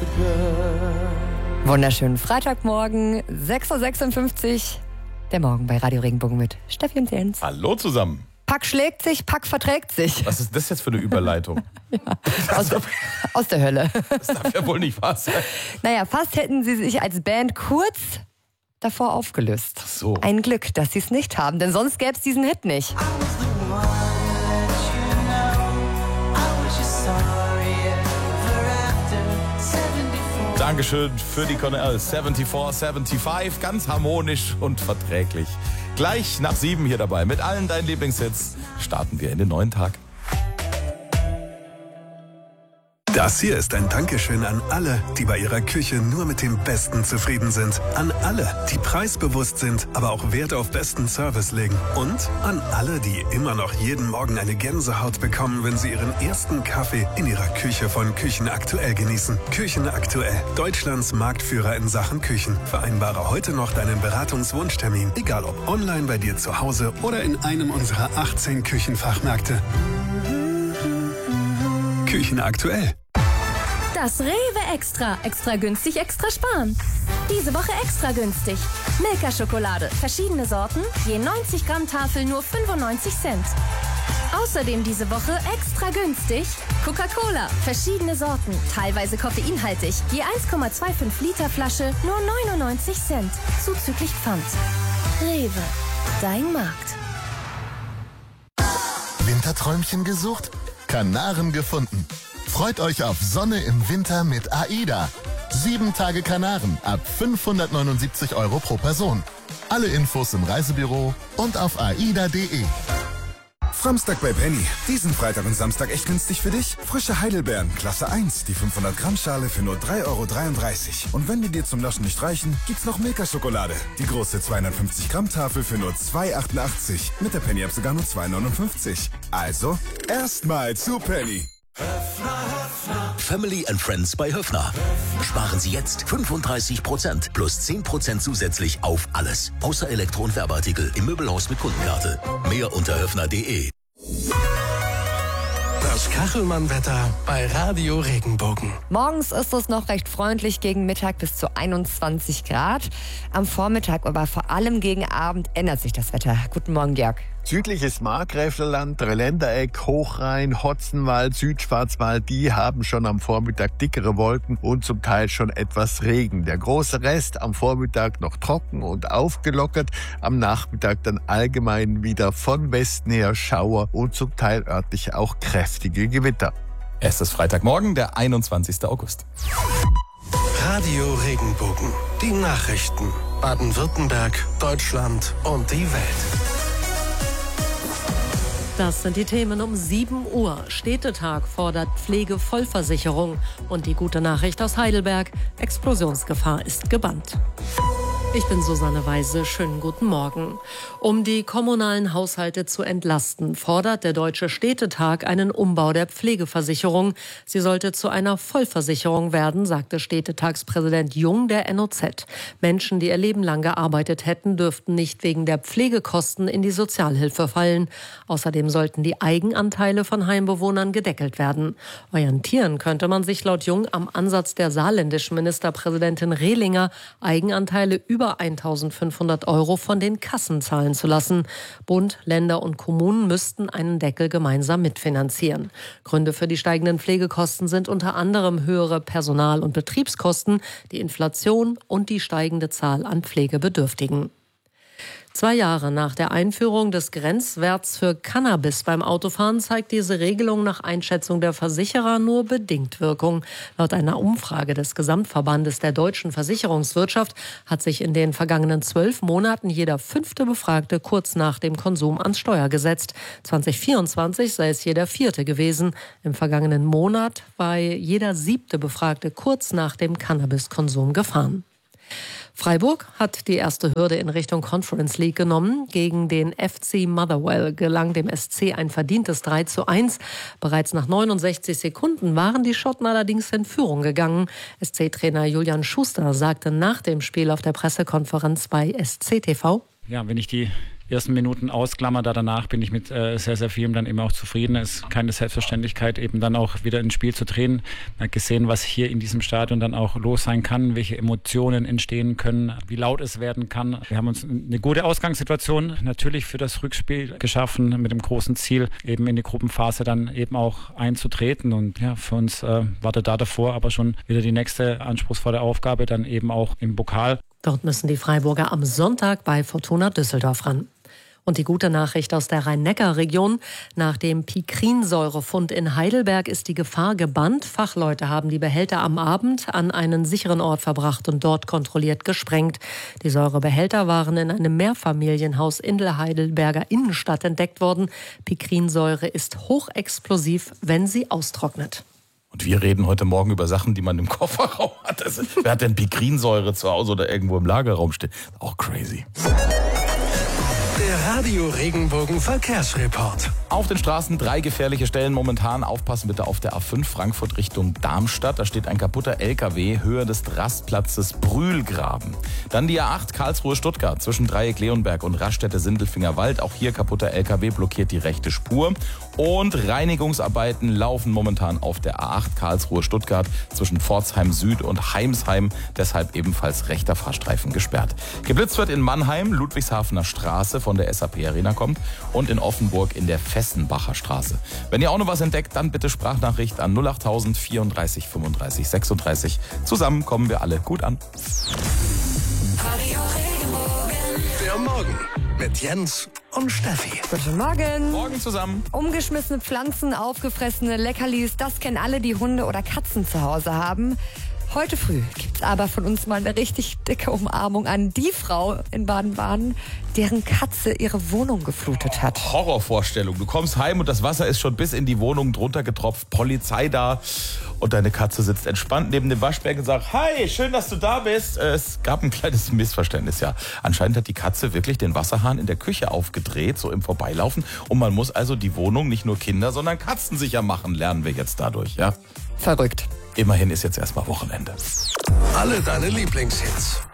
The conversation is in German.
Wunderschönen Freitagmorgen, 6.56 Uhr. Der Morgen bei Radio Regenbogen mit Steffi und Jens. Hallo zusammen. Pack schlägt sich, Pack verträgt sich. Was ist das jetzt für eine Überleitung? Ja, aus der Hölle. Das darf ja wohl nicht wahr sein. Naja, fast hätten sie sich als Band kurz davor aufgelöst. Ach so. Ein Glück, dass sie es nicht haben, denn sonst gäbe es diesen Hit nicht. Dankeschön für die Cornell 74, 75, ganz harmonisch und verträglich. Gleich nach 7 hier dabei mit allen deinen Lieblingshits starten wir in den neuen Tag. Das hier ist ein Dankeschön an alle, die bei ihrer Küche nur mit dem Besten zufrieden sind. An alle, die preisbewusst sind, aber auch Wert auf besten Service legen. Und an alle, die immer noch jeden Morgen eine Gänsehaut bekommen, wenn sie ihren ersten Kaffee in ihrer Küche von Küchen Aktuell genießen. Küchen Aktuell, Deutschlands Marktführer in Sachen Küchen. Vereinbare heute noch deinen Beratungswunschtermin, egal ob online bei dir zu Hause oder in einem unserer 18 Küchenfachmärkte. Küchen Aktuell. Das Rewe Extra. Extra günstig, extra sparen. Diese Woche extra günstig. Milka-Schokolade. Verschiedene Sorten. Je 90 Gramm Tafel nur 95 Cent. Außerdem diese Woche extra günstig. Coca-Cola. Verschiedene Sorten. Teilweise koffeinhaltig. Je 1,25 Liter Flasche nur 99 Cent. Zuzüglich Pfand. Rewe. Dein Markt. Winterträumchen gesucht? Kanaren gefunden. Freut euch auf Sonne im Winter mit AIDA. 7 Tage Kanaren ab 579 € pro Person. Alle Infos im Reisebüro und auf aida.de. Samstag bei Penny. Diesen Freitag und Samstag echt günstig für dich? Frische Heidelbeeren, Klasse 1, die 500 Gramm Schale für nur 3,33 €. Und wenn die dir zum Naschen nicht reichen, gibt's noch Milka-Schokolade. Die große 250 Gramm Tafel für nur 2,88 €. Mit der Penny-App sogar nur 2,59 €. Also, erstmal zu Penny. Family and Friends bei Höffner. Sparen Sie jetzt 35% plus 10% zusätzlich auf alles. Außer Elektro- und Werbeartikel im Möbelhaus mit Kundenkarte. Mehr unter höffner.de. Das Kachelmann-Wetter bei Radio Regenbogen. Morgens ist es noch recht freundlich, gegen Mittag bis zu 21 Grad. Am Vormittag, aber vor allem gegen Abend ändert sich das Wetter. Guten Morgen, Jörg. Südliches Markgräflerland, Dreiländereck, Hochrhein, Hotzenwald, Südschwarzwald, die haben schon am Vormittag dickere Wolken und zum Teil schon etwas Regen. Der große Rest am Vormittag noch trocken und aufgelockert, am Nachmittag dann allgemein wieder von Westen her Schauer und zum Teil örtlich auch kräftige Gewitter. Es ist Freitagmorgen, der 21. August. Radio Regenbogen. Die Nachrichten. Baden-Württemberg, Deutschland und die Welt. Das sind die Themen um 7 Uhr. Städtetag fordert Pflegevollversicherung. Und die gute Nachricht aus Heidelberg: Explosionsgefahr ist gebannt. Ich bin Susanne Weise. Schönen guten Morgen. Um die kommunalen Haushalte zu entlasten, fordert der Deutsche Städtetag einen Umbau der Pflegeversicherung. Sie sollte zu einer Vollversicherung werden, sagte Städtetagspräsident Jung der NOZ. Menschen, die ihr Leben lang gearbeitet hätten, dürften nicht wegen der Pflegekosten in die Sozialhilfe fallen. Außerdem sollten die Eigenanteile von Heimbewohnern gedeckelt werden. Orientieren könnte man sich laut Jung am Ansatz der saarländischen Ministerpräsidentin Rehlinger, Eigenanteile über 1.500 € von den Kassen zahlen zu lassen. Bund, Länder und Kommunen müssten einen Deckel gemeinsam mitfinanzieren. Gründe für die steigenden Pflegekosten sind unter anderem höhere Personal- und Betriebskosten, die Inflation und die steigende Zahl an Pflegebedürftigen. 2 Jahre nach der Einführung des Grenzwerts für Cannabis beim Autofahren zeigt diese Regelung nach Einschätzung der Versicherer nur bedingt Wirkung. Laut einer Umfrage des Gesamtverbandes der deutschen Versicherungswirtschaft hat sich in den vergangenen 12 Monaten jeder 5. Befragte kurz nach dem Konsum ans Steuer gesetzt. 2024 sei es jeder 4. gewesen. Im vergangenen Monat war jeder 7. Befragte kurz nach dem Cannabiskonsum gefahren. Freiburg hat die erste Hürde in Richtung Conference League genommen. Gegen den FC Motherwell gelang dem SC ein verdientes 3:1. Bereits nach 69 Sekunden waren die Schotten allerdings in Führung gegangen. SC-Trainer Julian Schuster sagte nach dem Spiel auf der Pressekonferenz bei SC TV: Ja, wenn ich die ersten Minuten ausklammert, danach bin ich mit sehr, sehr vielem dann eben auch zufrieden. Es ist keine Selbstverständlichkeit, eben dann auch wieder ins Spiel zu drehen. Man hat gesehen, was hier in diesem Stadion dann auch los sein kann, welche Emotionen entstehen können, wie laut es werden kann. Wir haben uns eine gute Ausgangssituation natürlich für das Rückspiel geschaffen, mit dem großen Ziel, eben in die Gruppenphase dann eben auch einzutreten. Und ja, für uns wartet da davor aber schon wieder die nächste anspruchsvolle Aufgabe, dann eben auch im Pokal. Dort müssen die Freiburger am Sonntag bei Fortuna Düsseldorf ran. Und die gute Nachricht aus der Rhein-Neckar-Region: Nach dem Pikrinsäurefund in Heidelberg ist die Gefahr gebannt. Fachleute haben die Behälter am Abend an einen sicheren Ort verbracht und dort kontrolliert gesprengt. Die Säurebehälter waren in einem Mehrfamilienhaus in der Heidelberger Innenstadt entdeckt worden. Pikrinsäure ist hochexplosiv, wenn sie austrocknet. Und wir reden heute Morgen über Sachen, die man im Kofferraum hat. Wer hat denn Pikrinsäure zu Hause oder irgendwo im Lagerraum stehen? Auch crazy. Der Radio Regenbogen Verkehrsreport. Auf den Straßen 3 gefährliche Stellen momentan. Aufpassen bitte auf der A5 Frankfurt Richtung Darmstadt. Da steht ein kaputter LKW, Höhe des Rastplatzes Brühlgraben. Dann die A8 Karlsruhe-Stuttgart zwischen Dreieck Leonberg und Raststätte-Sindelfinger-Wald. Auch hier kaputter LKW blockiert die rechte Spur. Und Reinigungsarbeiten laufen momentan auf der A8 Karlsruhe-Stuttgart zwischen Pforzheim Süd und Heimsheim. Deshalb ebenfalls rechter Fahrstreifen gesperrt. Geblitzt wird in Mannheim, Ludwigshafener Straße von der SAP Arena kommt und in Offenburg in der Fessenbacher Straße. Wenn ihr auch noch was entdeckt, dann bitte Sprachnachricht an 08000 34 35 36. Zusammen kommen wir alle gut an. Der Morgen mit Jens und Steffi. Guten Morgen. Morgen zusammen. Umgeschmissene Pflanzen, aufgefressene Leckerlis, das kennen alle, die Hunde oder Katzen zu Hause haben. Heute früh gibt's aber von uns mal eine richtig dicke Umarmung an die Frau in Baden-Baden, deren Katze ihre Wohnung geflutet hat. Horrorvorstellung. Du kommst heim und das Wasser ist schon bis in die Wohnung drunter getropft, Polizei da und deine Katze sitzt entspannt neben dem Waschbecken und sagt: Hi, schön, dass du da bist. Es gab ein kleines Missverständnis, ja. Anscheinend hat die Katze wirklich den Wasserhahn in der Küche aufgedreht, so im Vorbeilaufen. Und man muss also die Wohnung nicht nur kinder-, sondern katzensicher machen, lernen wir jetzt dadurch, ja. Verrückt. Immerhin ist jetzt erstmal Wochenende. Alle deine Lieblingshits